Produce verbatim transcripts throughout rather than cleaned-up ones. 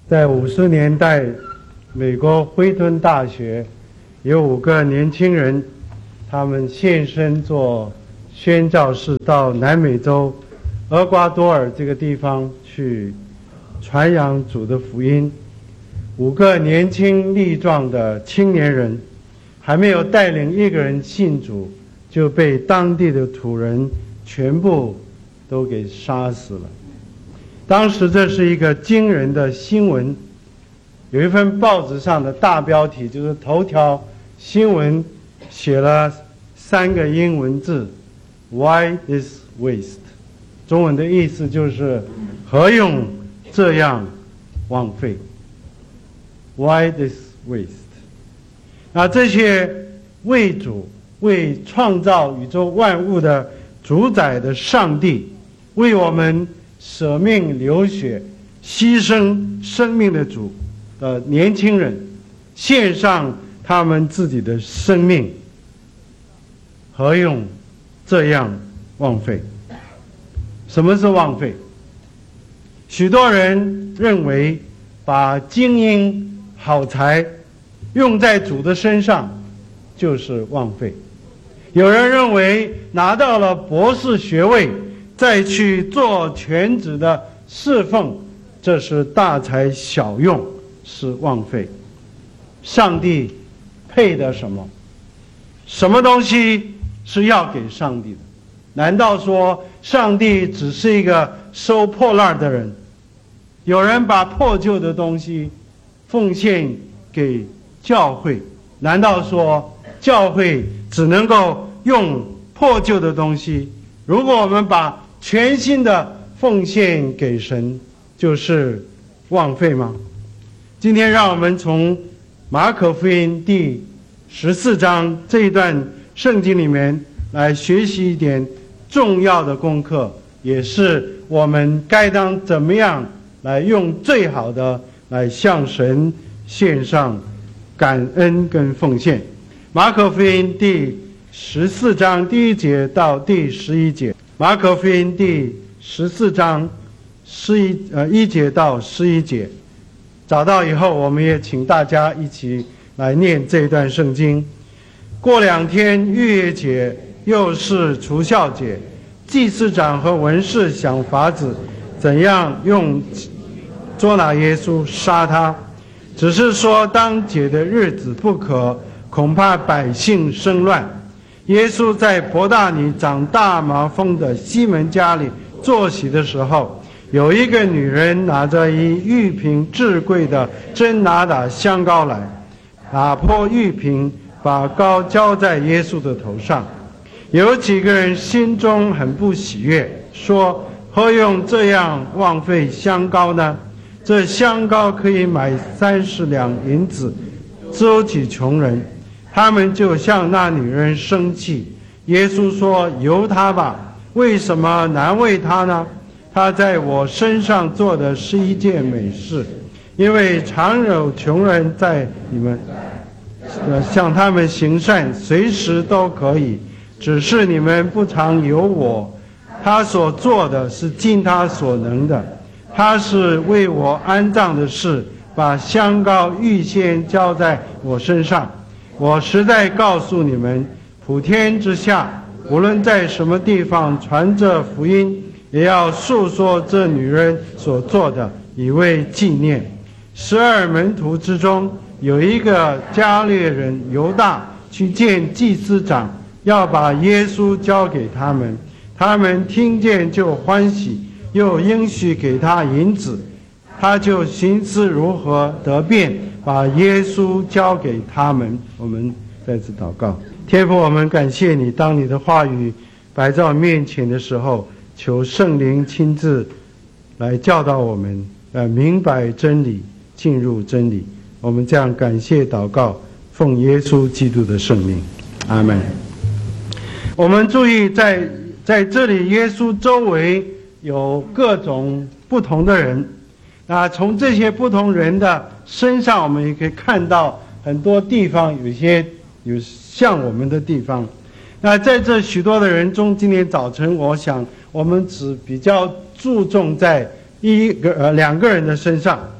在五十年代，美国惠顿大学有五个年轻人，他们献身做宣教士，到南美洲厄瓜多尔这个地方去传扬主的福音。五个年轻力壮的青年人，还没有带领一个人信主，就被当地的土人全部都给杀死了。当时这是一个惊人的新闻，有一份报纸上的大标题，就是头条新闻，写了三个英文字 Why this waste？ 中文的意思就是何用这样浪费？ Why this waste？ 那这些为主为创造宇宙万物的主宰的上帝，为我们舍命流血牺牲生命的主的年轻人，献上他们自己的生命，何用这样浪费？什么是浪费？许多人认为把金银好财用在主的身上就是浪费，有人认为拿到了博士学位再去做全职的侍奉，这是大材小用，是浪费。上帝配得什么？什么东西是要给上帝的？难道说上帝只是一个收破烂的人？有人把破旧的东西奉献给教会，难道说教会只能够用破旧的东西？如果我们把全新的奉献给神，就是浪费吗？今天让我们从马可福音第十四章这一段圣经里面来学习一点重要的功课，也是我们该当怎么样来用最好的来向神献上感恩跟奉献。马可福音第十四章第一节到第十一节，马可福音第十四章十一呃一节到十一节，找到以后，我们也请大家一起来念这一段圣经。过两天逾越节，又是除酵节，祭司长和文士想法子怎样用捉拿耶稣杀他，只是说当节的日子不可，恐怕百姓生乱。耶稣在伯大尼长大麻风的西门家里坐席的时候，有一个女人拿着一玉瓶至贵的真拿达香膏来，打破玉瓶，把膏浇在耶稣的头上。有几个人心中很不喜悦，说何用这样浪费香膏呢？这香膏可以买三十两银子，周济穷人。他们就向那女人生气。耶稣说：由她吧，为什么难为她呢？她在我身上做的是一件美事，因为常有穷人在你们呃向他们行善，随时都可以，只是你们不常有我。他所做的是尽他所能的，他是为我安葬的事，把香膏预先浇在我身上。我实在告诉你们，普天之下，无论在什么地方传这福音，也要述说这女人所做的，以为纪念。十二门徒之中有一个加略人犹大去见祭司长，要把耶稣交给他们。他们听见就欢喜，又应许给他银子。他就寻思如何得便，把耶稣交给他们。我们再次祷告。天父，我们感谢你，当你的话语摆在我面前的时候，求圣灵亲自来教导我们，来明白真理，进入真理。我们这样感谢祷告，奉耶稣基督的圣名，阿们。我们注意在在这里，耶稣周围有各种不同的人。那从这些不同人的身上，我们也可以看到很多地方有些有像我们的地方。那在这许多的人中，今天早晨我想我们只比较注重在一个呃两个人的身上。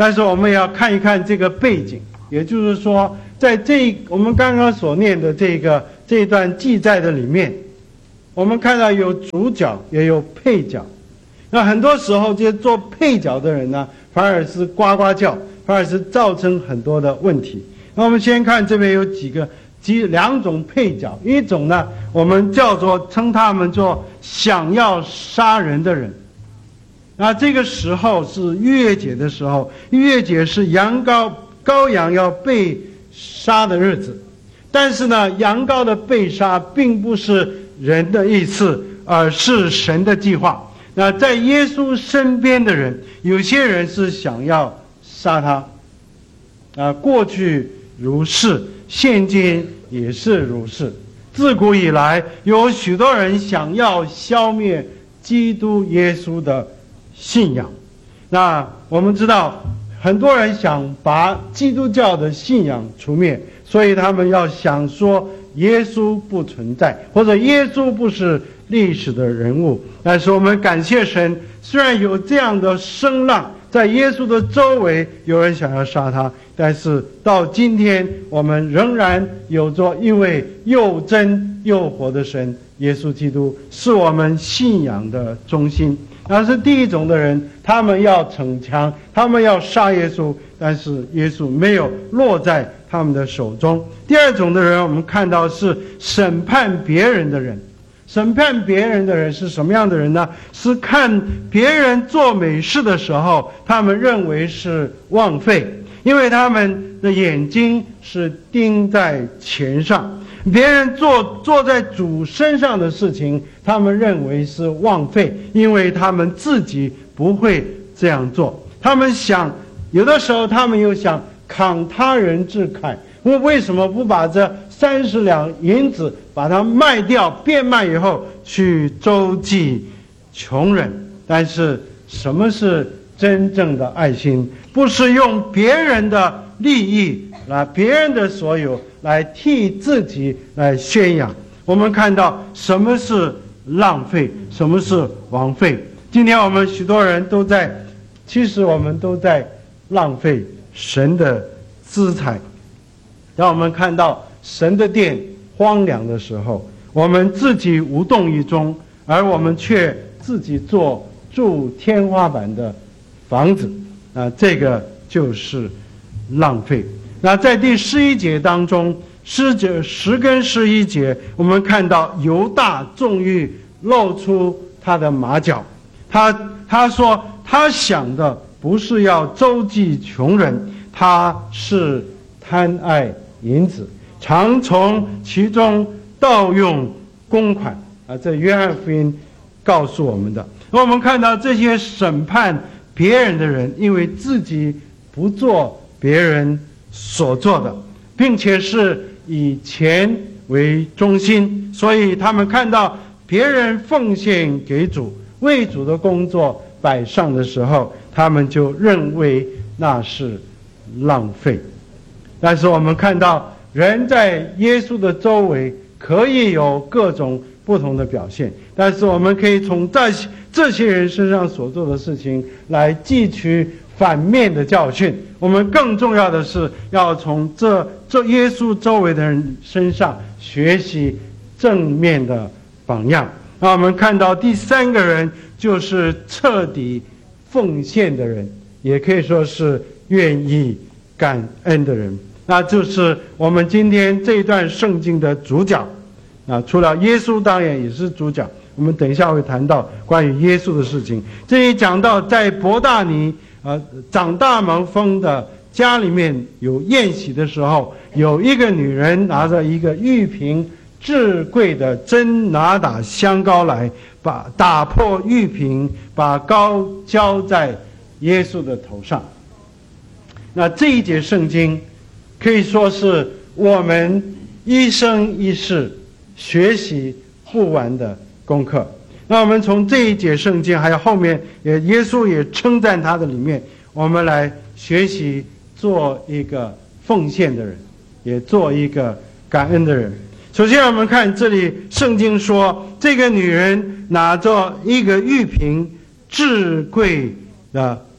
但是我们也要看一看这个背景，也就是说，在这我们刚刚所念的这个这一段记载的里面，我们看到有主角也有配角。那很多时候，这些做配角的人呢，反而是呱呱叫，反而是造成很多的问题。那我们先看这边有几个几两种配角，一种呢，我们叫做称他们做想要杀人的人。那这个时候是逾越节的时候，逾越节是羊羔羔羊要被杀的日子，但是呢，羊羔的被杀并不是人的意思，而是神的计划。那在耶稣身边的人，有些人是想要杀他，啊，过去如是，现今也是如是。自古以来，有许多人想要消灭基督耶稣的信仰。那我们知道，很多人想把基督教的信仰除灭，所以他们要想说耶稣不存在，或者耶稣不是历史的人物。但是我们感谢神，虽然有这样的声浪，在耶稣的周围有人想要杀他，但是到今天我们仍然有着一位又真又活的神，耶稣基督是我们信仰的中心。那是第一种的人，他们要逞强，他们要杀耶稣，但是耶稣没有落在他们的手中。第二种的人，我们看到是审判别人的人。审判别人的人是什么样的人呢？是看别人做美事的时候，他们认为是枉费，因为他们的眼睛是盯在钱上。别人做做在主身上的事情，他们认为是枉费，因为他们自己不会这样做。他们想，有的时候他们又想慷他人之慨，我为什么不把这三十两银子把它卖掉，变卖以后去周济穷人？但是什么是真正的爱心？不是用别人的利益来别人的所有来替自己来宣扬。我们看到什么是浪费，什么是枉费。今天我们许多人都在，其实我们都在浪费神的资财。当我们看到神的殿荒凉的时候，我们自己无动于衷，而我们却自己做住天花板的房子，啊，这个就是浪费。那在第十一节当中，十节十跟十一节，我们看到犹大纵欲露出他的马脚，他他说他想的不是要周济穷人，他是贪爱银子，常从其中盗用公款啊，这约翰福音告诉我们的。我们看到这些审判别人的人，因为自己不做别人所做的，并且是以钱为中心，所以他们看到别人奉献给主，为主的工作摆上的时候，他们就认为那是浪费。但是我们看到人在耶稣的周围可以有各种不同的表现，但是我们可以从这这些人身上所做的事情来汲取反面的教训。我们更重要的是要从这这耶稣周围的人身上学习正面的榜样。那我们看到第三个人就是彻底奉献的人，也可以说是愿意感恩的人。那就是我们今天这一段圣经的主角啊，除了耶稣当然也是主角，我们等一下会谈到关于耶稣的事情。这里讲到在伯大尼呃，长大麻风的家里面有宴席的时候，有一个女人拿着一个玉瓶至贵的真拿达香膏来，把打破玉瓶，把膏浇在耶稣的头上。那这一节圣经可以说是我们一生一世学习不完的功课。那我们从这一节圣经还有后面也耶稣也称赞他的里面，我们来学习做一个奉献的人，也做一个感恩的人。首先我们看这里圣经说，这个女人拿着一个玉瓶至贵的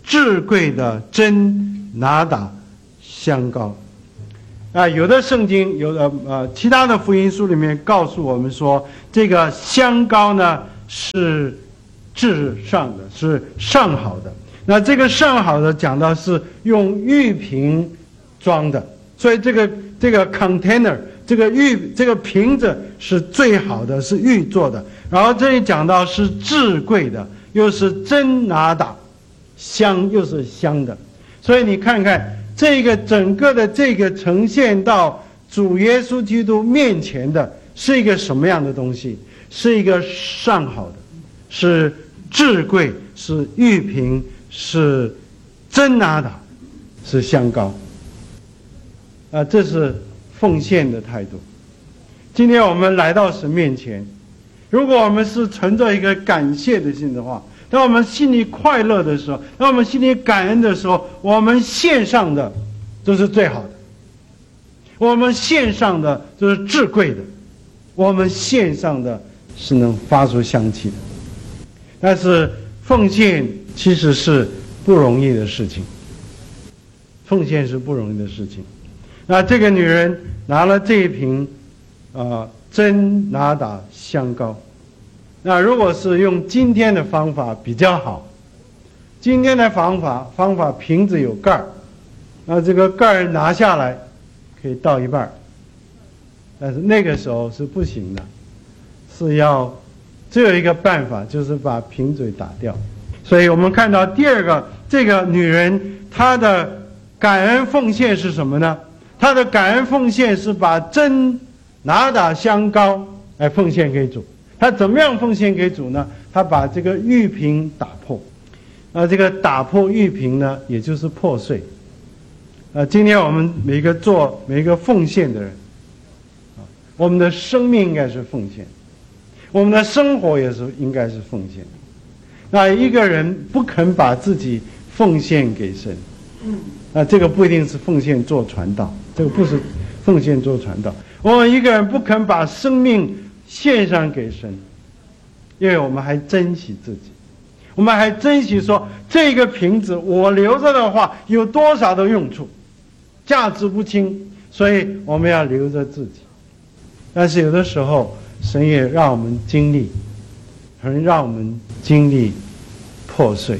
至贵的真拿达香膏。啊，有的圣经，有的呃其他的福音书里面告诉我们说，这个香膏呢是至上的，是上好的。那这个上好的讲到是用玉瓶装的，所以这个这个 container 这个玉这个瓶子是最好的，是玉做的。然后这里讲到是至贵的，又是真拿达香，又是香的。所以你看看这个整个的这个呈现到主耶稣基督面前的是一个什么样的东西？是一个上好的，是至贵，是玉瓶，是真拿达，是香膏。啊，这是奉献的态度。今天我们来到神面前，如果我们是存着一个感谢的心的话，当我们心里快乐的时候，当我们心里感恩的时候，我们献上的就是最好的，我们献上的就是至贵的，我们献上的是能发出香气的。但是奉献其实是不容易的事情，奉献是不容易的事情。那这个女人拿了这一瓶啊、呃、真拿达香膏，那如果是用今天的方法比较好，今天的方法方法瓶子有盖儿，那这个盖儿拿下来可以倒一半，但是那个时候是不行的，是要只有一个办法，就是把瓶嘴打掉。所以我们看到第二个，这个女人她的感恩奉献是什么呢？她的感恩奉献是把真拿达香膏来奉献给主。她怎么样奉献给主呢？她把这个玉瓶打破。那这个打破玉瓶呢，也就是破碎。啊，今天我们每一个做每一个奉献的人，啊，我们的生命应该是奉献，我们的生活也是应该是奉献。那一个人不肯把自己奉献给神，那这个不一定是奉献做传道，这个不是奉献做传道。我们一个人不肯把生命献上给神，因为我们还珍惜自己，我们还珍惜说这个瓶子我留着的话有多少的用处，价值不清，所以我们要留着自己。但是有的时候神也让我们经历，神让我们经历破碎，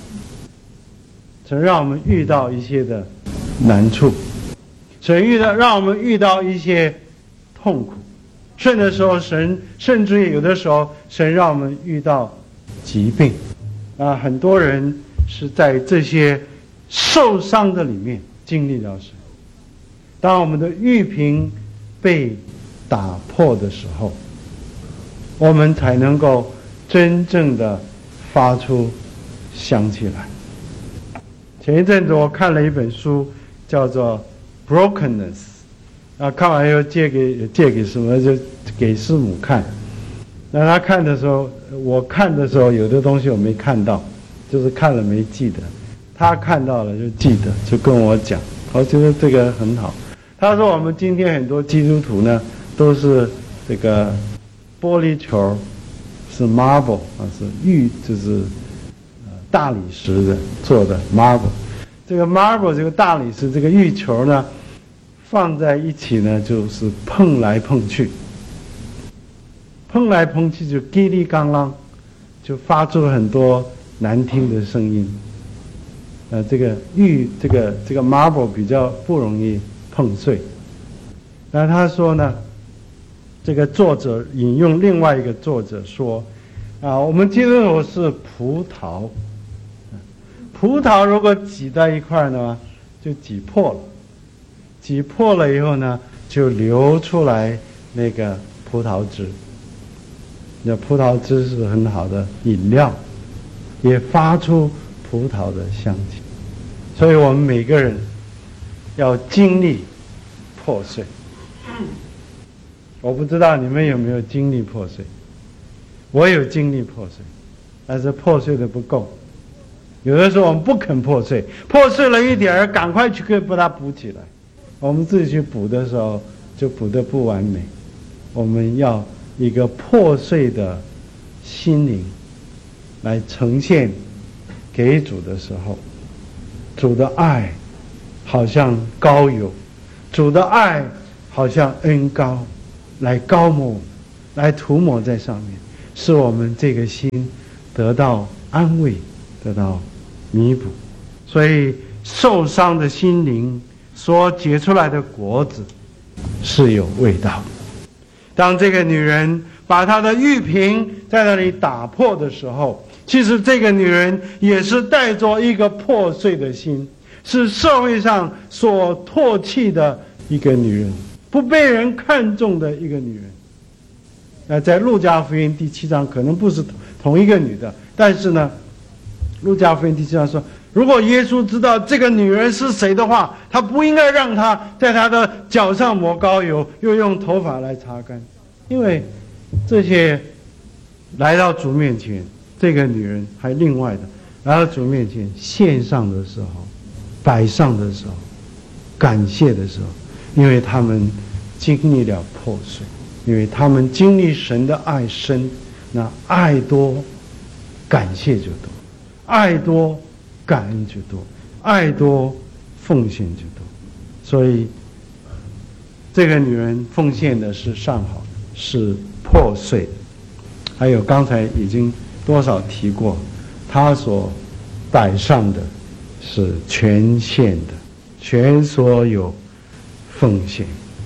神让我们遇到一些的难处，神遇到让我们遇到一些痛苦，甚至说神甚至于有的时候神让我们遇到疾病啊，很多人是在这些受伤的里面经历到神。当我们的玉瓶被打破的时候，我们才能够真正的发出香气来。前一阵子我看了一本书，叫做《Brokenness》，啊，看完又借给借给什么就给师母看。那他看的时候，我看的时候有的东西我没看到，就是看了没记得。他看到了就记得，就跟我讲，我觉得这个很好。他说我们今天很多基督徒呢，都是这个玻璃球，是 marble 啊，是玉，就是呃大理石的做的 marble。这个 marble 这个大理石这个玉球呢，放在一起呢，就是碰来碰去，碰来碰去就叽里刚啷，就发出很多难听的声音。呃，这个玉这个这个 marble 比较不容易碰碎。那他说呢，这个作者引用另外一个作者说，啊，我们基督徒是葡萄，葡萄如果挤在一块呢，就挤破了，挤破了以后呢，就流出来那个葡萄汁。那葡萄汁是很好的饮料，也发出葡萄的香气。所以我们每个人要经历破碎。我不知道你们有没有经历破碎，我有经历破碎，但是破碎的不够。有的时候我们不肯破碎，破碎了一点儿，赶快去把它补起来。我们自己去补的时候，就补得不完美。我们要一个破碎的心灵来呈现给主的时候， 主的爱好像膏油，主的爱好像恩膏，来膏抹，来涂抹在上面，使我们这个心得到安慰，得到弥补。所以受伤的心灵所结出来的果子是有味道的。当这个女人把她的玉瓶在那里打破的时候，其实这个女人也是带着一个破碎的心，是社会上所唾弃的一个女人，不被人看重的一个女人。那在路加福音第七章可能不是同一个女的，但是呢，路加福音第七章说，如果耶稣知道这个女人是谁的话，他不应该让她在她的脚上抹膏油，又用头发来擦干。因为这些来到主面前，这个女人还另外的来到主面前献上的时候，摆上的时候，感谢的时候，因为他们经历了破碎，因为他们经历神的爱深，那爱多感谢就多，爱多感恩就多，爱多奉献就多。所以这个女人奉献的是上好的，是破碎的。还有刚才已经多少提过，她所摆上的是全献的，全所有奉献。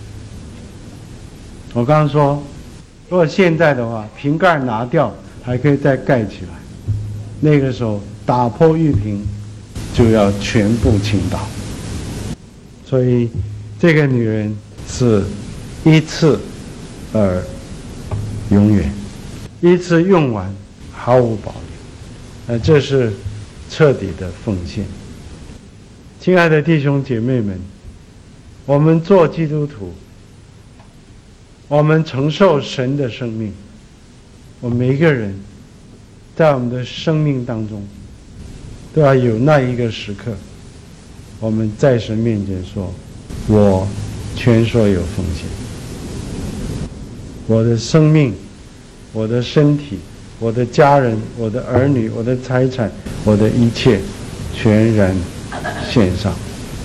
我刚刚说，如果现在的话，瓶盖拿掉还可以再盖起来，那个时候打破玉瓶就要全部倾倒。所以这个女人是一次而永远，一次用完毫无保留，呃，这是彻底的奉献。亲爱的弟兄姐妹们，我们做基督徒，我们承受神的生命，我们每一个人在我们的生命当中都要有那一个时刻，我们在神面前说，我全所有奉献，我的生命，我的身体，我的家人，我的儿女，我的财产，我的一切全然献上。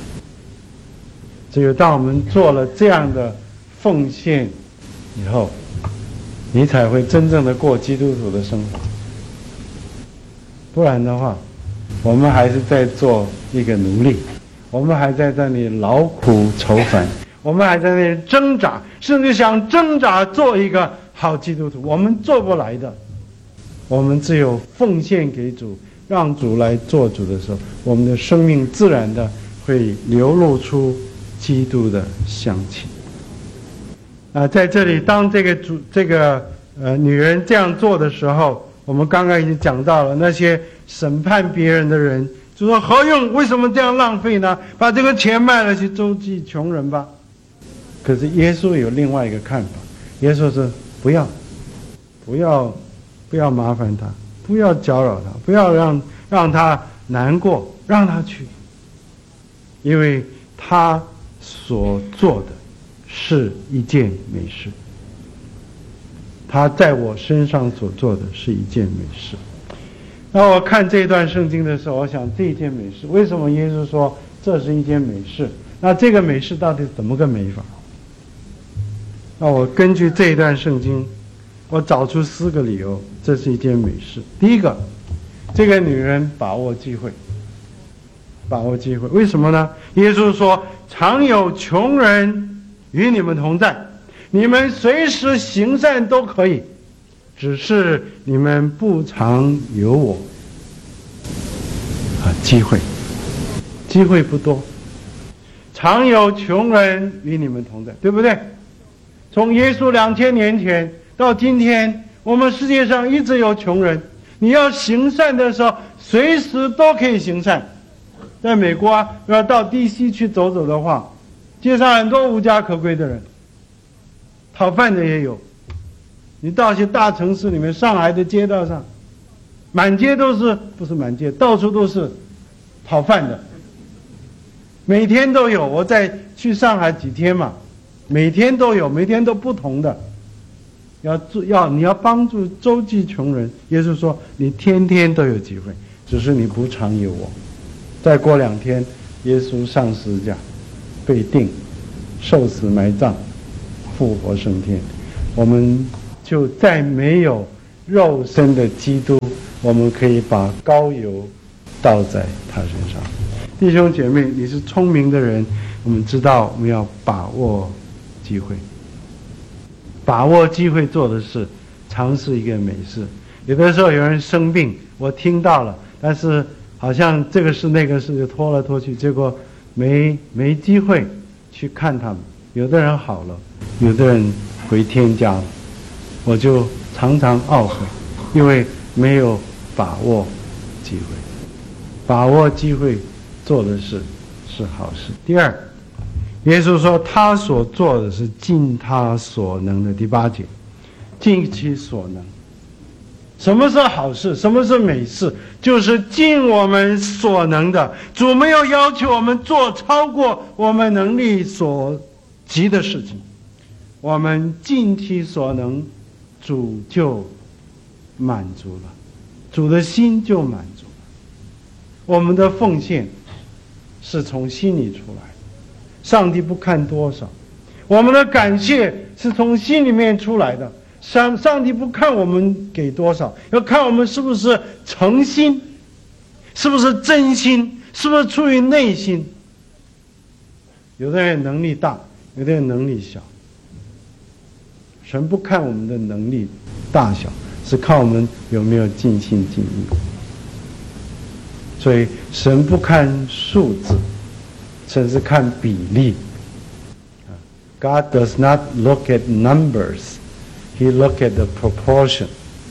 只有当我们做了这样的奉献以后，你才会真正的过基督徒的生活。不然的话，我们还是在做一个奴隶，我们还在这里劳苦愁烦，我们还在那里挣扎，甚至想挣扎做一个好基督徒，我们做不来的。我们只有奉献给主，让主来做主的时候，我们的生命自然的会流露出基督的香气。啊，在这里，当这个主这个呃女人这样做的时候，我们刚刚已经讲到了那些审判别人的人，就说何用？为什么这样浪费呢？把这个钱卖了去周济穷人吧。可是耶稣有另外一个看法，耶稣说不要，不要，不要麻烦他，不要搅扰他，不要让让他难过，让他去，因为他所做的是一件美事，他在我身上所做的是一件美事。那我看这段圣经的时候，我想这一件美事，为什么耶稣说这是一件美事？那这个美事到底怎么个美法？那我根据这一段圣经，我找出四个理由，这是一件美事。第一个，这个女人把握机会，把握机会，为什么呢？耶稣说，常有穷人与你们同在，你们随时行善都可以，只是你们不常有我啊机会，机会不多。常有穷人与你们同在，对不对？从耶稣两千年前到今天，我们世界上一直有穷人。你要行善的时候，随时都可以行善。在美国啊，要到 D C 去走走的话，街上很多无家可归的人，讨饭的也有。你到一些大城市里面，上海的街道上，满街都是，不是满街，到处都是讨饭的，每天都有。我在去上海几天嘛，每天都有，每天都不同的。要做要你要帮助周济穷人，耶稣说你天天都有机会，只是你不常有我。 再过两天，耶稣上十字架，被钉，受死埋葬，复活升天，我们就再没有肉身的基督，我们可以把膏油倒在他身上。弟兄姐妹，你是聪明的人，我们知道我们要把握机会，把握机会做的事，尝试一个美事。有的时候有人生病，我听到了，但是好像这个事那个事就拖来拖去，结果没没机会去看他们。有的人好了，有的人回天家了，我就常常懊悔，因为没有把握机会。把握机会做的事是好事。第二，耶稣说他所做的是尽他所能的。第八节，尽其所能。什么是好事？什么是美事？就是尽我们所能的。主没有要求我们做超过我们能力所及的事情，我们尽其所能，主就满足了，主的心就满足了。我们的奉献是从心里出来，上帝不看多少，我们的感谢是从心里面出来的。上上帝不看我们给多少，要看我们是不是诚心，是不是真心，是不是出于内心。有的人能力大，有的人能力小，神不看我们的能力大小，是看我们有没有尽心尽力。所以神不看数字，神是看比例。 God does not look at numbers, He look at the proportion.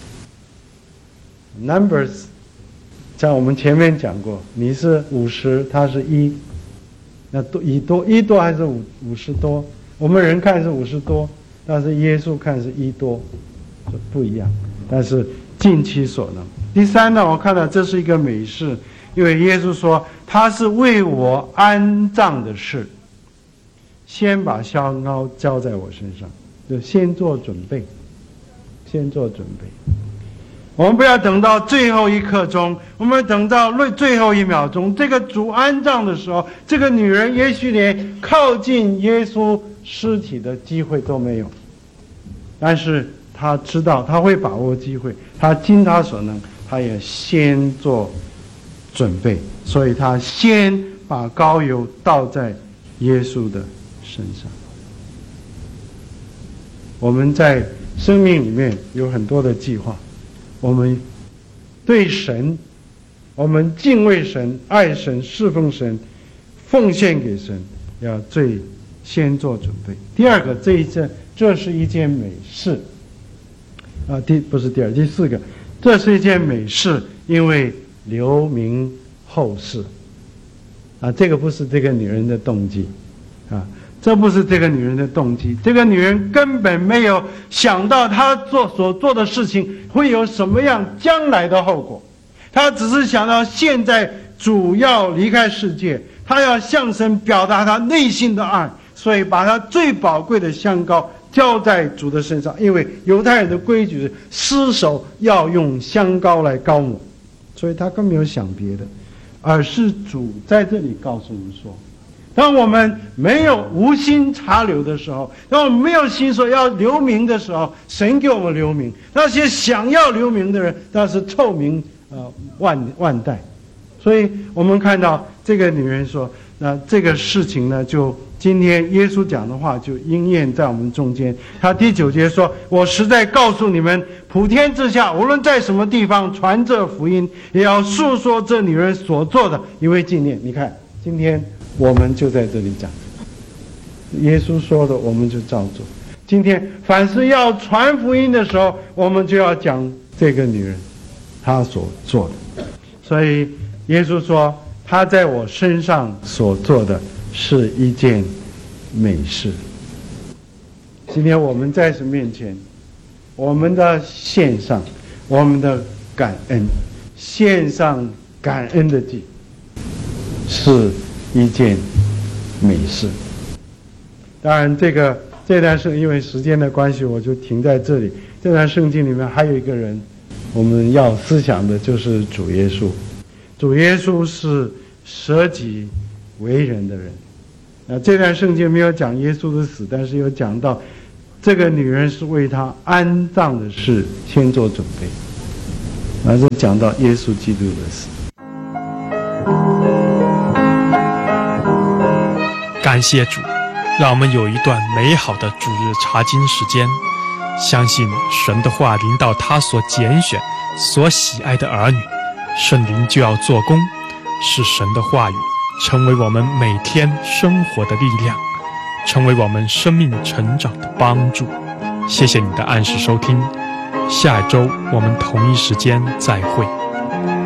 Numbers 像我们前面讲过，你是五十，他是一，那多一多一多还是五五十多？我们人看是五十多，但是耶稣看是一多，是不一样。但是尽其所能。第三呢，我看到这是一个美事，因为耶稣说他是为我安葬的事，先把香膏浇在我身上，就先做准备，先做准备。我们不要等到最后一刻钟，我们等到最后一秒钟，这个主安葬的时候，这个女人也许连靠近耶稣尸体的机会都没有，但是她知道，她会把握机会，她尽她所能，她也先做准备，所以她先把膏油倒在耶稣的身上。我们在生命里面有很多的计划，我们对神，我们敬畏神、爱神、侍奉神、奉献给神，要最先做准备。第二个，这一件这是一件美事啊，第不是第二，第四个，这是一件美事，因为留名后世啊，这个不是这个女人的动机啊。这不是这个女人的动机，这个女人根本没有想到她做所做的事情会有什么样将来的后果，她只是想到现在主要离开世界，她要向神表达她内心的爱，所以把她最宝贵的香膏浇在主的身上，因为犹太人的规矩是尸首要用香膏来膏抹，所以她更没有想别的，而是主在这里告诉我们说，当我们没有无心插柳的时候，当我们没有心说要留名的时候，神给我们留名。那些想要留名的人，那是臭名呃万万代。所以我们看到这个女人说，那这个事情呢，就今天耶稣讲的话就应验在我们中间。他第九节说：“我实在告诉你们，普天之下，无论在什么地方传这福音，也要述说这女人所做的，因为纪念。”你看，今天我们就在这里讲，耶稣说的我们就照做。今天凡是要传福音的时候，我们就要讲这个女人她所做的。所以耶稣说她在我身上所做的是一件美事。今天我们在神面前，我们的献上，我们的感恩，献上感恩的祭，是一件美事。当然这个这段圣因为时间的关系我就停在这里。这段圣经里面还有一个人我们要思想的，就是主耶稣。主耶稣是舍己为人的人。那这段圣经没有讲耶稣的死，但是有讲到这个女人是为他安葬的事先做准备。然后讲到耶稣基督的死。 感谢主，让我们有一段美好的主日查经时间，相信神的话临到他所拣选、所喜爱的儿女，圣灵就要做工，使神的话语成为我们每天生活的力量，成为我们生命成长的帮助。谢谢你的按时收听，下周我们同一时间再会。